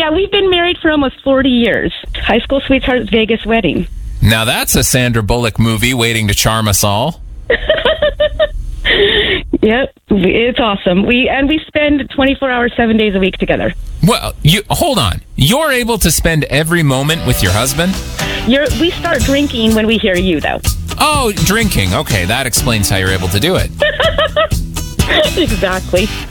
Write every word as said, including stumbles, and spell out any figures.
Yeah, we've been married for almost forty years. High school sweetheart, Vegas wedding. Now that's a Sandra Bullock movie waiting to charm us all. Yep, it's awesome. We and we spend twenty-four hours, seven days a week together. Well, you hold on. You're able to spend every moment with your husband? You're, we start drinking when we hear you, though. Oh, drinking. Okay, that explains how you're able to do it. Exactly.